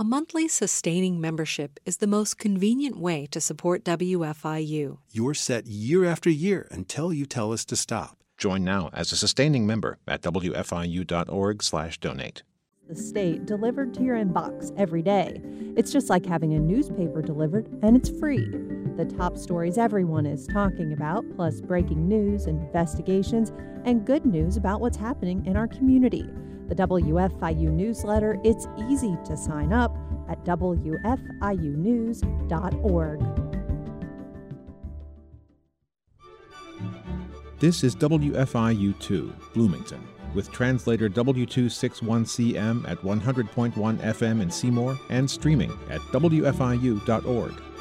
A monthly sustaining membership is the most convenient way to support WFIU. You're set year after year until you tell us to stop. Join now as a sustaining member at wfiu.org/donate. The state delivered to your inbox every day. It's just like having a newspaper delivered, and it's free. The top stories everyone is talking about, plus breaking news, investigations, and good news about what's happening in our community. The WFIU newsletter, it's easy to sign up at wfiunews.org. This is WFIU2, Bloomington, with translator W261CM at 100.1 FM in Seymour and streaming at WFIU.org.